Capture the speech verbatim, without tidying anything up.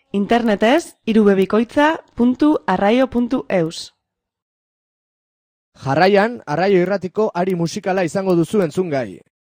Internetez irubebikoitza puntu arraio puntu eus. Jarraian, Arraio Irratiko ari musikala izango duzu entzungai.